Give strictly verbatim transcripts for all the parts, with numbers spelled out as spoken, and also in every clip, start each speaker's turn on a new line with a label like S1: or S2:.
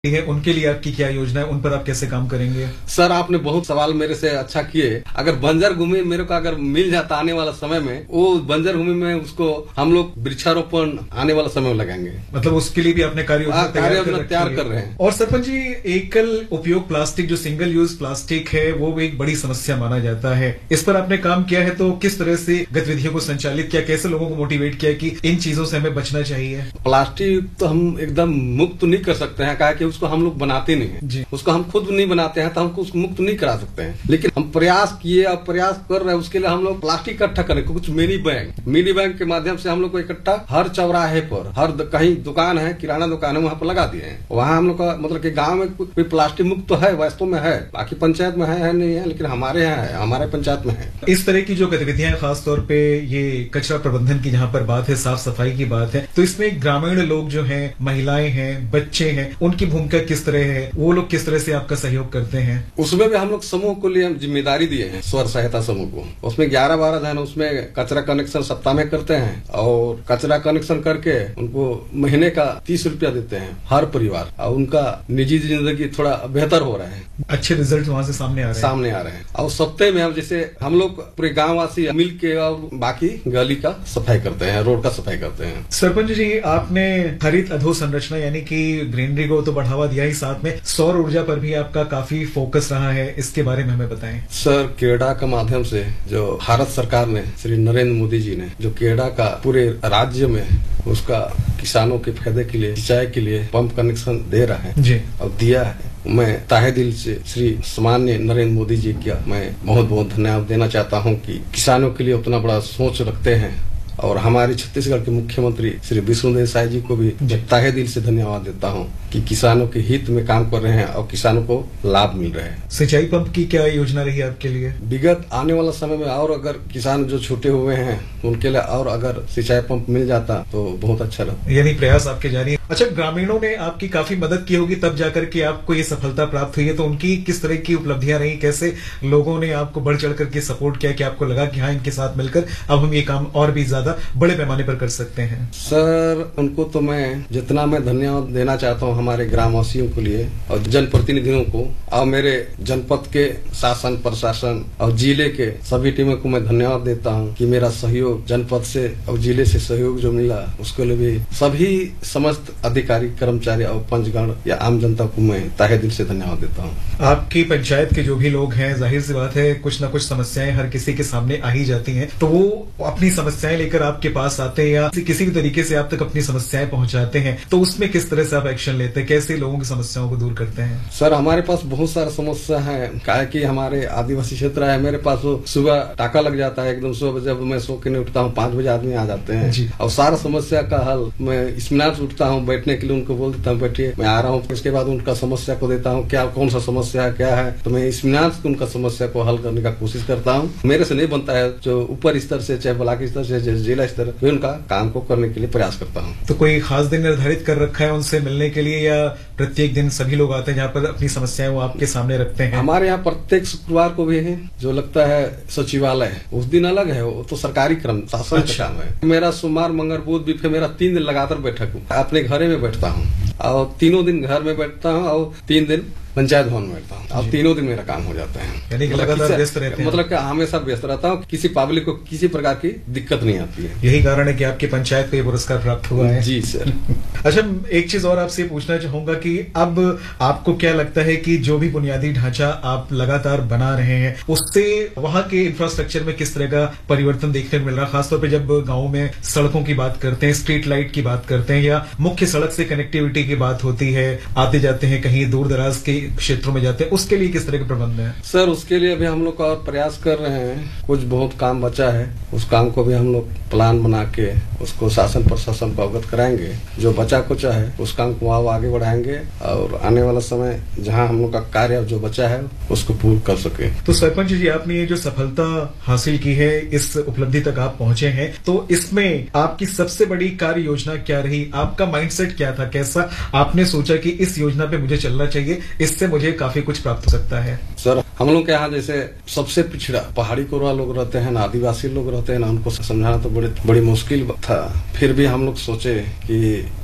S1: है उनके लिए आपकी क्या योजना है, उन पर आप कैसे काम करेंगे?
S2: सर आपने बहुत सवाल मेरे से अच्छा किए। अगर बंजर भूमि मेरे को अगर मिल जाता आने वाला समय में, वो बंजर भूमि में उसको हम लोग वृक्षारोपण आने वाला समय में लगाएंगे।
S1: मतलब उसके लिए भी आपने कार्य योजना
S2: तैयार कर, तैयार कर रहे हैं।
S1: और सरपंच जी, एकल उपयोग प्लास्टिक जो सिंगल यूज प्लास्टिक है वो एक बड़ी समस्या माना जाता है। इस पर आपने काम किया है, तो किस तरह से गतिविधियों को संचालित किया, कैसे लोगों को मोटिवेट किया कि इन चीजों से हमें बचना चाहिए?
S2: प्लास्टिक तो हम एकदम मुक्त नहीं कर सकते हैं, कहा कि उसको हम लोग बनाते नहीं है, उसको हम खुद नहीं बनाते हैं, तो हमको उसको मुक्त नहीं करा सकते हैं। लेकिन हम प्रयास किए और प्रयास कर रहे हैं। उसके लिए हम लोग प्लास्टिक इकट्ठा करें, कुछ मिनी बैंक मिनी बैंक के माध्यम से हम लोग को इकट्ठा हर चौराहे पर, हर कहीं दुकान है, किराना दुकान है, वहाँ पर लगा दिए हैं। वहाँ हम लोग का मतलब कि गाँव में कोई प्लास्टिक मुक्त तो है, वास्तव में है, बाकी पंचायत में है, है नहीं है, लेकिन हमारे यहाँ है, हमारे पंचायत में है।
S1: इस तरह की जो गतिविधियां, खासतौर पे ये कचरा प्रबंधन की जहाँ पर बात है, साफ सफाई की बात है, तो इसमें ग्रामीण लोग जो हैं, महिलाएं हैं, बच्चे हैं, उनकी भूमिका किस तरह है? वो लोग किस तरह से आपका सहयोग करते हैं?
S2: उसमें भी हम लोग समूह को लिए जिम्मेदारी दिए हैं, स्वर सहायता समूह को। उसमें ग्यारह बारह जन उसमें कचरा कनेक्शन सप्ताह में करते हैं, और कचरा कनेक्शन करके उनको महीने का तीस रुपया देते हैं हर परिवार, और उनका निजी जिंदगी थोड़ा बेहतर हो रहा है।
S1: अच्छे रिजल्ट वहाँ से सामने आ रहे हैं
S2: सामने आ रहे हैं। और सप्ताह में हम जैसे हम लोग पूरे गाँव वासी मिल के और बाकी गली का सफाई करते हैं, रोड का सफाई करते हैं।
S1: सरपंच जी, आपने हरित अधोसंरचना यानी कि ग्रीनरी को तो बढ़ावा दिया ही, साथ में सौर ऊर्जा पर भी आपका काफी फोकस रहा है, इसके बारे में हमें बताएं।
S2: सर, केडा के माध्यम से जो भारत सरकार ने, श्री नरेंद्र मोदी जी ने जो केडा का पूरे राज्य में उसका किसानों के फायदे के लिए, सिंचाई के लिए पंप कनेक्शन दे रहा है जी, और दिया है। मैं ताहे दिल से श्री सामान्य नरेंद्र मोदी जी का मैं बहुत बहुत धन्यवाद देना चाहता हूं कि किसानों के लिए उतना बड़ा सोच रखते हैं। और हमारे छत्तीसगढ़ के मुख्यमंत्री श्री विष्णुदेव साय जी को भी ताहे दिल से धन्यवाद देता हूं कि किसानों के हित में काम कर रहे हैं और किसानों को लाभ मिल रहा है।
S1: सिंचाई पंप की क्या योजना रही आपके लिए?
S2: विगत आने वाला समय में और अगर किसान जो छूटे हुए हैं उनके लिए और अगर सिंचाई पंप मिल जाता तो बहुत अच्छा रहता।
S1: यानी प्रयास आपके जारी है। अच्छा, ग्रामीणों ने आपकी काफी मदद की होगी तब जाकर के आपको ये सफलता प्राप्त हुई है, तो उनकी किस तरह की उपलब्धियां रही? कैसे लोगों ने आपको बढ़ चढ़ करके सपोर्ट किया कि आपको लगा कि हाँ, इनके साथ मिलकर अब हम ये काम और भी ज्यादा बड़े पैमाने पर कर सकते हैं?
S2: सर, उनको तो मैं जितना मैं धन्यवाद देना चाहता हूँ हमारे ग्रामवासियों के लिए और जनप्रतिनिधियों को, और मेरे जनपद के शासन प्रशासन और जिले के सभी टीमों को मैं धन्यवाद देता हूँ कि मेरा सहयोग जनपद से और जिले से सहयोग जो मिला उसके लिए भी सभी समस्त अधिकारी, कर्मचारी और पंचगण या आम जनता को मैं ताहे दिल से धन्यवाद देता हूँ।
S1: आपकी पंचायत के जो भी लोग हैं, जाहिर सी बात है कुछ न कुछ समस्याएं हर किसी के सामने आ ही जाती हैं, तो वो अपनी समस्याएं लेकर आपके पास आते हैं या किसी भी तरीके से आप तक अपनी समस्याएं पहुंचाते हैं, तो उसमें किस तरह से आप एक्शन लेते हैं? कैसे लोगों की समस्याओं को दूर करते हैं?
S2: सर, हमारे पास बहुत सारा समस्या है, क्या कि हमारे आदिवासी क्षेत्र है। मेरे पास वो सुबह टाका लग जाता है, एकदम सुबह जब मैं सो के नहीं उठता हूँ, पांच बजे आदमी आ जाते हैं और सारा समस्या का हल मैं इस्मिनार से उठता हूँ, बैठने के लिए उनको बोल देता हूँ बैठिए, मैं आ रहा हूँ। उसके बाद उनका समस्या को देता हूँ, क्या कौन सा समस्या है, क्या है, तो मैं इस्मिनार से उनका समस्या को हल करने का कोशिश करता हूँ। मेरे से नहीं बनता है, जो ऊपर स्तर से, चाहे ब्लॉक स्तर से, जिला स्तर, मैं उनका काम को करने के लिए प्रयास करता हूँ।
S1: तो कोई खास दिन निर्धारित कर रखा है उनसे मिलने के लिए, या प्रत्येक दिन सभी लोग आते हैं जहाँ पर अपनी समस्याएं वो आपके सामने रखते हैं?
S2: हमारे यहाँ प्रत्येक शुक्रवार को भी है जो लगता है सचिवालय, उस दिन अलग है, वो तो सरकारी क्रम शासन का काम है। मेरा सोमवार, मंगल, बुध, बिफे मेरा तीन दिन लगातार बैठक हूँ। अपने घरे में बैठता हूँ और तीनों दिन घर में बैठता हूँ और तीन दिन पंचायत भवन में बैठता हूँ। अब तीनों दिन मेरा काम हो जाता है,
S1: यानी कि लगातार व्यस्त रहते हैं।
S2: मतलब कि हमेशा व्यस्त रहता हूँ, किसी पब्लिक को किसी प्रकार की दिक्कत नहीं आती है।
S1: यही कारण है कि आपकी पंचायत को ये पुरस्कार प्राप्त हुआ है।
S2: जी सर।
S1: अच्छा, एक चीज और आपसे पूछना चाहूंगा कि अब आपको क्या लगता है कि जो भी बुनियादी ढांचा आप लगातार बना रहे हैं उससे वहां के इंफ्रास्ट्रक्चर में किस तरह का परिवर्तन देखने को मिल रहा है? खासतौर पर जब गाँव में सड़कों की बात करते हैं, स्ट्रीट लाइट की बात करते हैं, या मुख्य सड़क से कनेक्टिविटी की बात होती है, आते जाते हैं कहीं दूर दराज के क्षेत्रों में जाते हैं, उसके लिए किस तरह के प्रबंध है?
S2: सर, उसके लिए अभी हम लोग और प्रयास कर रहे हैं, कुछ बहुत काम बचा है, उस काम को भी हम लोग प्लान बना के उसको शासन प्रशासन को अवगत कराएंगे। जो बचा कुछ है उस काम को वहाँ आगे बढ़ाएंगे और आने वाला समय जहाँ हम लोग का कार्य जो बचा है उसको पूर्ण कर सके।
S1: तो सरपंच जी, आपने ये जो सफलता हासिल की है, इस उपलब्धि तक आप पहुंचे हैं, तो इसमें आपकी सबसे बड़ी कार्य योजना क्या रही? आपका माइंडसेट क्या था? कैसा आपने सोचा कि इस योजना पे मुझे चलना चाहिए, इससे मुझे काफी कुछ प्राप्त हो सकता है?
S2: सर, हम लोग के यहाँ जैसे सबसे पिछड़ा पहाड़ी कोरवा लोग रहते हैं ना, आदिवासी लोग रहते हैं ना, उनको समझाना तो बड़ी बड़ी मुश्किल था। फिर भी हम लोग सोचे कि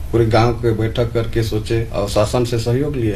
S2: पूरे गांव के बैठक करके सोचे और शासन से सहयोग लिए